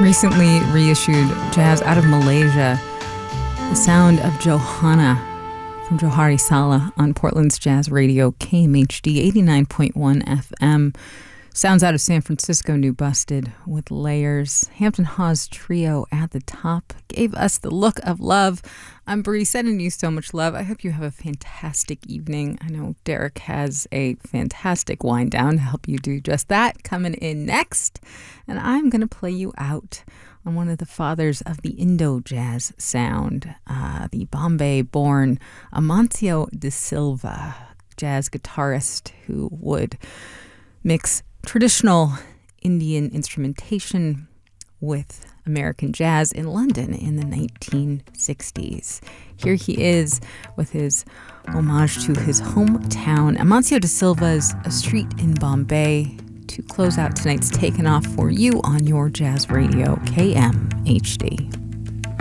Recently reissued jazz out of Malaysia, the sound of Johanna from Johari Sala on Portland's Jazz Radio, KMHD 89.1 FM. Sounds out of San Francisco, New Busted with Layers. Hampton Hawes Trio at the top gave us The Look of Love. I'm Bree, sending you so much love. I hope you have a fantastic evening. I know Derek has a fantastic wind down to help you do just that coming in next. And I'm going to play you out on one of the fathers of the Indo-jazz sound, the Bombay-born Amancio de Silva, jazz guitarist who would mix traditional Indian instrumentation with American jazz in London in the 1960s. Here he is with his homage to his hometown, Amancio de Silva's A Street in Bombay, to close out tonight's Taken Off for you on your Jazz Radio, KMHD.